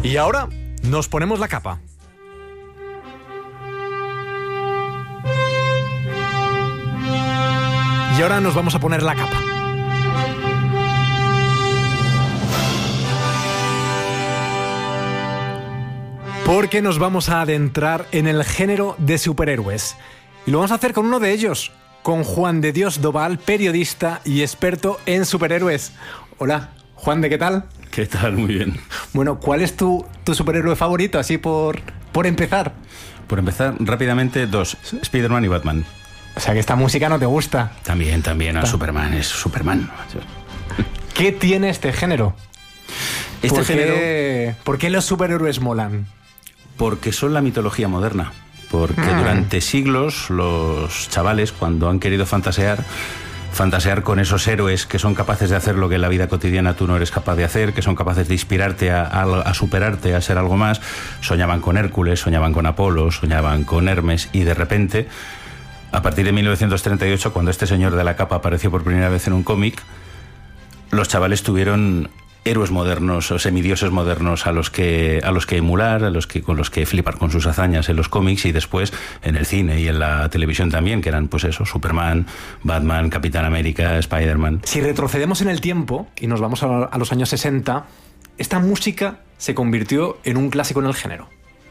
Y ahora nos ponemos la capa. Y ahora nos vamos a poner la capa. Porque nos vamos a adentrar en el género de superhéroes. Y lo vamos a hacer con uno de ellos, con Juan de Dios Doval, periodista y experto en superhéroes. Hola, Juan de, ¿qué tal? ¿Qué tal? Muy bien. Bueno, ¿cuál es tu superhéroe favorito? Así por empezar. Por empezar, rápidamente, dos. Spider-Man y Batman. O sea, que esta música no te gusta. También, Superman es Superman. ¿Qué tiene este género? Género... ¿Por qué los superhéroes molan? Porque son la mitología moderna. Porque durante siglos los chavales, cuando han querido fantasear con esos héroes que son capaces de hacer lo que en la vida cotidiana tú no eres capaz de hacer, que son capaces de inspirarte a superarte, a ser algo más, soñaban con Hércules, soñaban con Apolo, soñaban con Hermes, y de repente, a partir de 1938, cuando este señor de la capa apareció por primera vez en un cómic, los chavales tuvieron héroes modernos o semidioses modernos a los que emular, con los que flipar con sus hazañas en los cómics, y después en el cine y en la televisión también, que eran pues eso, Superman, Batman, Capitán América, Spider-Man. Si retrocedemos en el tiempo y nos vamos a los años 60, esta música se convirtió en un clásico en el género.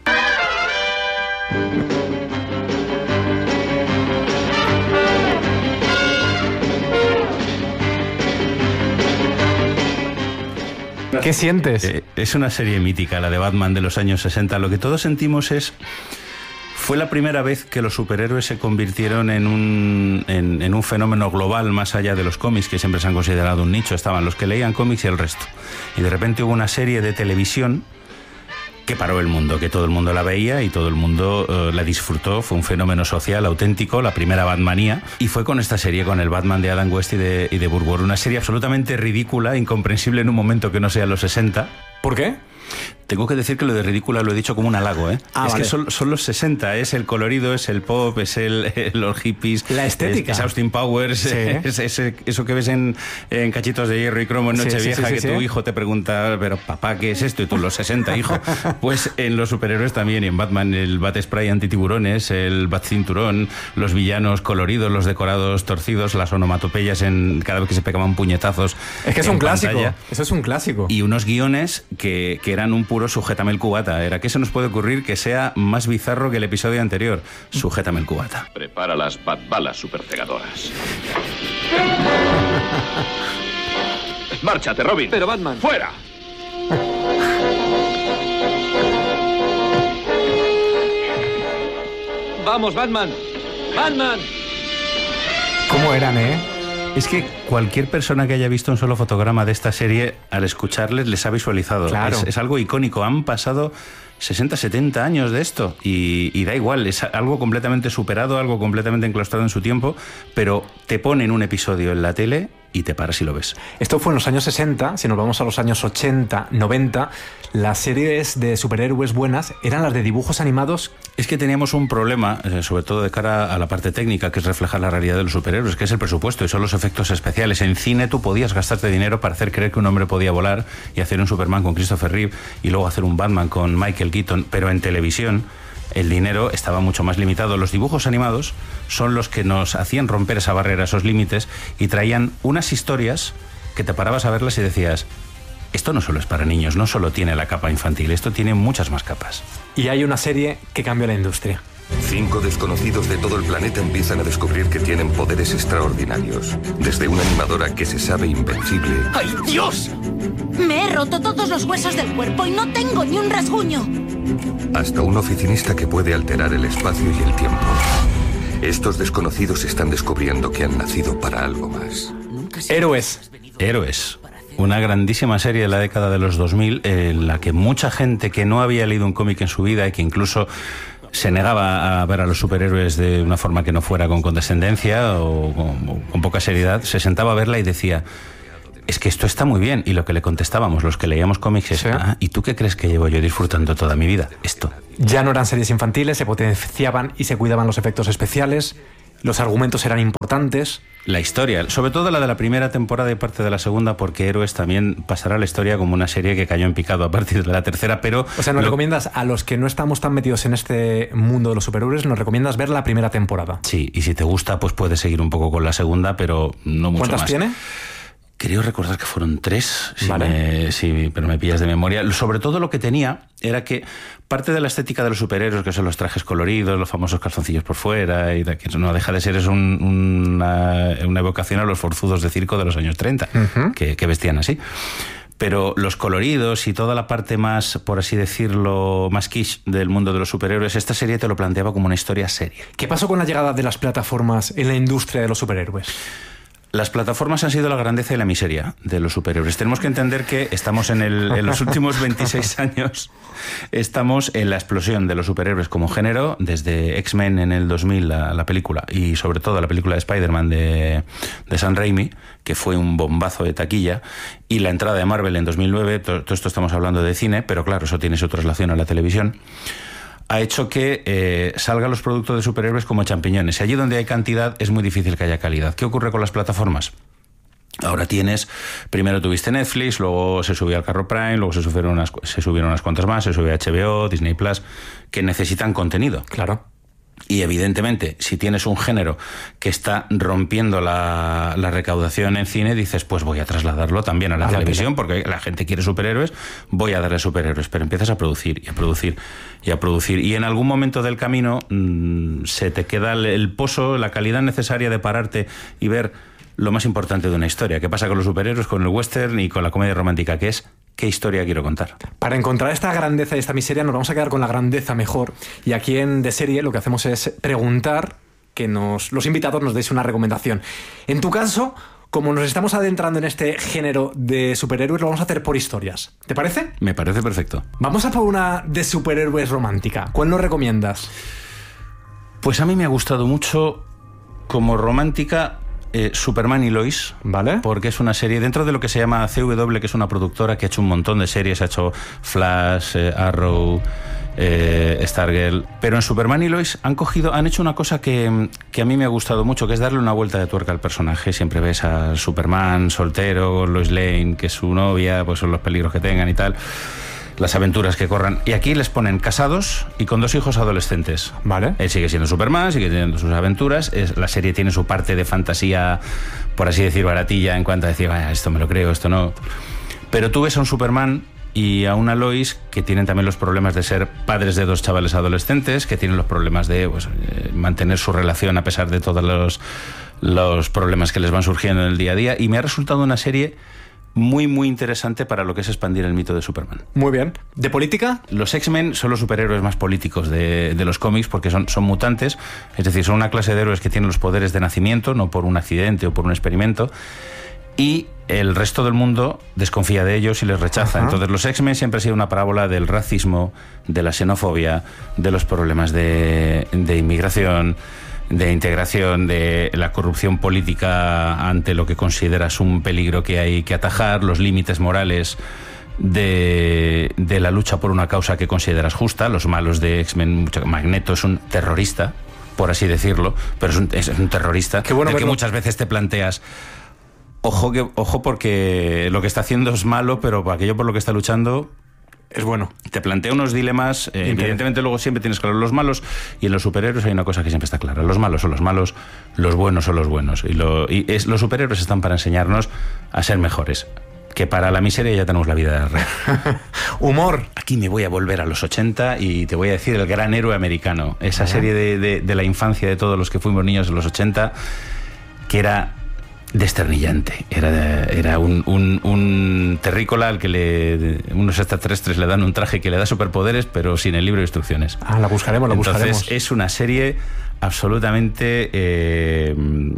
¿Qué sientes? Es una serie mítica, la de Batman de los años 60. Lo que todos sentimos fue la primera vez que los superhéroes se convirtieron en un fenómeno global, más allá de los cómics, que siempre se han considerado un nicho. Estaban los que leían cómics y el resto. Y de repente hubo una serie de televisión que paró el mundo, que todo el mundo la veía y todo el mundo la disfrutó. Fue un fenómeno social auténtico, la primera Batmanía, y fue con esta serie, con el Batman de Adam West y de Burt Ward, una serie absolutamente ridícula, incomprensible en un momento que no sea los 60. ¿Por qué? Tengo que decir que lo de ridícula lo he dicho como un halago, ¿eh? Vale. Que son los 60, es el colorido, es el pop, es los hippies. La estética. Es Austin Powers, sí. es eso que ves en Cachitos de Hierro y Cromo en Nochevieja, sí, tu hijo te pregunta, pero papá, ¿qué es esto? Y tú, los 60, hijo. Pues en los superhéroes también, y en Batman, el Bat Spray antitiburones, el Bat Cinturón, los villanos coloridos, los decorados torcidos, las onomatopeyas cada vez que se pegaban puñetazos. Es que es un clásico, eso es un clásico. Y unos guiones que eran un puro sujétame el cubata. ¿Qué se nos puede ocurrir que sea más bizarro que el episodio anterior? Sujétame el cubata. Prepara las batbalas supercegadoras. ¡Márchate, Robin! Pero Batman... ¡Fuera! ¡Vamos, Batman! ¡Batman! ¿Cómo eran, Es que cualquier persona que haya visto un solo fotograma de esta serie, al escucharles, les ha visualizado. Claro. Es algo icónico. Han pasado 60, 70 años de esto y da igual. Es algo completamente superado, algo completamente enclaustrado en su tiempo, pero te ponen un episodio en la tele y te paras y lo ves. Esto fue en los años 60. Si nos vamos a los años 80, 90, las series de superhéroes buenas eran las de dibujos animados. Es que teníamos un problema, sobre todo de cara a la parte técnica, que es reflejar la realidad de los superhéroes, que es el presupuesto y son los efectos especiales. En cine tú podías gastarte dinero para hacer creer que un hombre podía volar y hacer un Superman con Christopher Reeve y luego hacer un Batman con Michael Keaton, pero en televisión el dinero estaba mucho más limitado. Los dibujos animados son los que nos hacían romper esa barrera, esos límites, y traían unas historias que te parabas a verlas y decías, esto no solo es para niños, no solo tiene la capa infantil, esto tiene muchas más capas. Y hay una serie que cambió la industria. 5 desconocidos de todo el planeta empiezan a descubrir que tienen poderes extraordinarios. Desde una animadora que se sabe invencible... ¡Ay, Dios! Me he roto todos los huesos del cuerpo y no tengo ni un rasguño. Hasta un oficinista que puede alterar el espacio y el tiempo. Estos desconocidos están descubriendo que han nacido para algo más. Héroes. Una grandísima serie de la década de los 2000 en la que mucha gente que no había leído un cómic en su vida y que incluso se negaba a ver a los superhéroes de una forma que no fuera con condescendencia o con poca seriedad, se sentaba a verla y decía, es que esto está muy bien. Y lo que le contestábamos los que leíamos cómics es, ¿y tú qué crees que llevo yo disfrutando toda mi vida? Esto. Ya no eran series infantiles, se potenciaban y se cuidaban los efectos especiales. los argumentos eran importantes. La historia, sobre todo la de la primera temporada y parte de la segunda, porque Héroes también pasará a la historia como una serie que cayó en picado a partir de la tercera, pero... O sea, ¿nos recomiendas a los que no estamos tan metidos en este mundo de los superhéroes, nos recomiendas ver la primera temporada? Sí, y si te gusta, pues puedes seguir un poco con la segunda, pero no mucho más. ¿Cuántas tiene? Creo recordar que fueron 3, vale. pero me pillas de memoria. Sobre todo lo que tenía era que parte de la estética de los superhéroes, que son los trajes coloridos, los famosos calzoncillos por fuera, y que no deja de ser una evocación a los forzudos de circo de los años 30, que vestían así. Pero los coloridos y toda la parte más, por así decirlo, más quiche del mundo de los superhéroes, esta serie te lo planteaba como una historia seria. ¿Qué pasó con la llegada de las plataformas en la industria de los superhéroes? Las plataformas han sido la grandeza y la miseria de los superhéroes. Tenemos que entender que estamos en los últimos 26 años, estamos en la explosión de los superhéroes como género, desde X-Men en el 2000, la película, y sobre todo la película de Spider-Man de Sam Raimi, que fue un bombazo de taquilla, y la entrada de Marvel en 2009, todo esto estamos hablando de cine, pero claro, eso tiene su traslación a la televisión, ha hecho que salgan los productos de superhéroes como champiñones. Y allí donde hay cantidad es muy difícil que haya calidad. ¿Qué ocurre con las plataformas? Ahora primero tuviste Netflix, luego se subió al carro Prime, luego se subieron unas cuantas más, se subió HBO, Disney Plus, que necesitan contenido. Claro. Y evidentemente, si tienes un género que está rompiendo la recaudación en cine, dices, pues voy a trasladarlo también a la televisión, porque la gente quiere superhéroes, voy a darle superhéroes. Pero empiezas a producir y a producir y a producir. Y en algún momento del camino se te queda el pozo, la calidad necesaria de pararte y ver lo más importante de una historia. ¿Qué pasa con los superhéroes, con el western y con la comedia romántica? Que es, ¿qué historia quiero contar? Para encontrar esta grandeza y esta miseria nos vamos a quedar con la grandeza mejor. Y aquí en De Serie lo que hacemos es preguntar que los invitados nos deis una recomendación. En tu caso, como nos estamos adentrando en este género de superhéroes, lo vamos a hacer por historias. ¿Te parece? Me parece perfecto. Vamos a por una de superhéroes romántica. ¿Cuál nos recomiendas? Pues a mí me ha gustado mucho como romántica Superman y Lois, ¿vale? Porque es una serie dentro de lo que se llama CW, que es una productora que ha hecho un montón de series, ha hecho Flash, Arrow, Stargirl, pero en Superman y Lois han hecho una cosa que a mí me ha gustado mucho, que es darle una vuelta de tuerca al personaje. Siempre ves a Superman soltero, Lois Lane, que es su novia, pues son los peligros que tengan y tal, las aventuras que corran, y aquí les ponen casados y con 2 hijos adolescentes. Vale. Él sigue siendo Superman, sigue teniendo sus aventuras. La serie tiene su parte de fantasía, por así decir, baratilla, en cuanto a decir, esto me lo creo, esto no. Pero tú ves a un Superman y a una Lois que tienen también los problemas de ser padres de 2 chavales adolescentes, que tienen los problemas de mantener su relación a pesar de todos los problemas que les van surgiendo en el día a día, y me ha resultado una serie muy, muy interesante para lo que es expandir el mito de Superman. Muy bien. ¿De política? Los X-Men son los superhéroes más políticos de los cómics, porque son mutantes, es decir, son una clase de héroes que tienen los poderes de nacimiento, no por un accidente o por un experimento, y el resto del mundo desconfía de ellos y les rechaza. Ajá. Entonces los X-Men siempre ha sido una parábola del racismo, de la xenofobia, de los problemas de inmigración, de integración, de la corrupción política ante lo que consideras un peligro que hay que atajar, los límites morales de la lucha por una causa que consideras justa. Los malos de X-Men, Magneto es un terrorista, por así decirlo, pero es un terrorista. Qué bueno, que muchas veces te planteas, ojo porque lo que está haciendo es malo, pero aquello por lo que está luchando es bueno. Te plantea unos dilemas, evidentemente luego siempre tienes claro los malos, y en los superhéroes hay una cosa que siempre está clara: los malos son los malos, los buenos son los buenos, los superhéroes están para enseñarnos a ser mejores, que para la miseria ya tenemos la vida de rey. Humor. Aquí me voy a volver a los 80 y te voy a decir El Gran Héroe Americano, esa serie de la infancia de todos los que fuimos niños en los 80, que era desternillante. Era un terrícola al que unos extraterrestres le dan un traje que le da superpoderes, pero sin el libro de instrucciones. La buscaremos, Entonces, es una serie absolutamente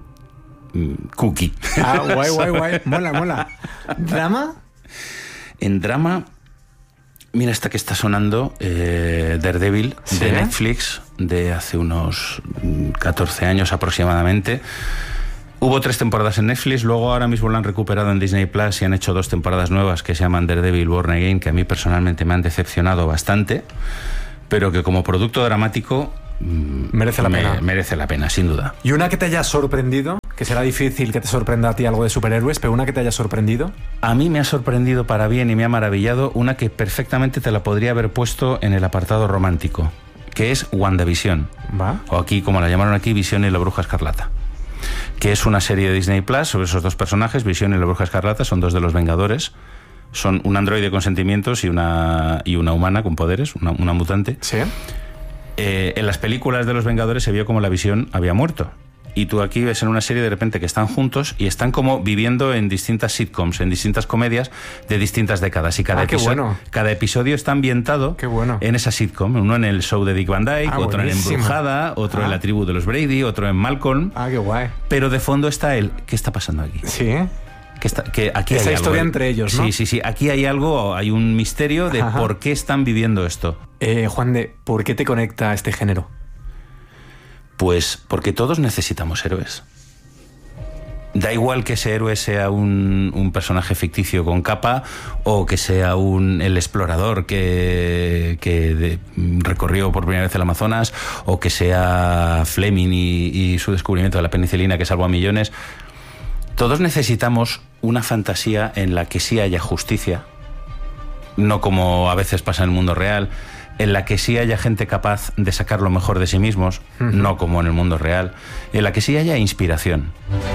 cookie. Guay. Mola. ¿Drama? En drama, mira esta que está sonando, Daredevil, ¿sí? De Netflix, de hace unos 14 años aproximadamente. Hubo 3 temporadas en Netflix, luego ahora mismo lo han recuperado en Disney Plus y han hecho 2 temporadas nuevas que se llaman Daredevil Born Again, que a mí personalmente me han decepcionado bastante, pero que como producto dramático merece la pena. Merece la pena, sin duda. ¿Y una que te haya sorprendido? Que será difícil que te sorprenda a ti algo de superhéroes, pero una que te haya sorprendido. A mí me ha sorprendido para bien y me ha maravillado una que perfectamente te la podría haber puesto en el apartado romántico, que es WandaVision. ¿Va? O aquí, como la llamaron aquí, Visión y la Bruja Escarlata. Que es una serie de Disney Plus sobre esos dos personajes, Visión y la Bruja Escarlata, son dos de los Vengadores. Son un androide con sentimientos y una humana con poderes, una mutante. Sí. En las películas de los Vengadores se vio como la Visión había muerto. Y tú aquí ves en una serie de repente que están juntos y están como viviendo en distintas sitcoms, en distintas comedias de distintas décadas. Y cada episodio está ambientado en esa sitcom. Uno en el show de Dick Van Dyke, otro buenísimo. en Embrujada, otro en La Tribu de los Brady, otro en Malcolm. Qué guay. Pero de fondo está el ¿qué está pasando aquí? Sí. Que aquí esa hay historia algo, entre ellos, ¿no? Sí. Aquí hay algo, hay un misterio de por qué están viviendo esto. Juan de, ¿por qué te conecta a este género? Pues porque todos necesitamos héroes. Da igual que ese héroe sea un personaje ficticio con capa o que sea el explorador que recorrió por primera vez el Amazonas, o que sea Fleming y su descubrimiento de la penicilina que salvó a millones. Todos necesitamos una fantasía en la que sí haya justicia, no como a veces pasa en el mundo real, en la que sí haya gente capaz de sacar lo mejor de sí mismos, no como en el mundo real, en la que sí haya inspiración.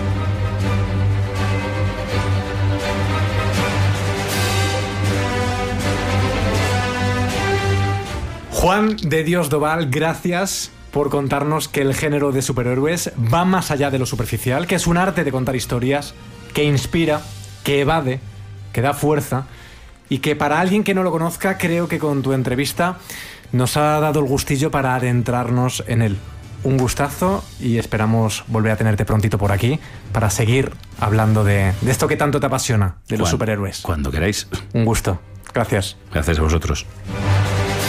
Juan de Dios Doval, gracias por contarnos que el género de superhéroes va más allá de lo superficial, que es un arte de contar historias, que inspira, que evade, que da fuerza, y que para alguien que no lo conozca, creo que con tu entrevista nos ha dado el gustillo para adentrarnos en él. Un gustazo y esperamos volver a tenerte prontito por aquí para seguir hablando de esto que tanto te apasiona, de los superhéroes. Cuando queráis. Un gusto. Gracias. Gracias a vosotros.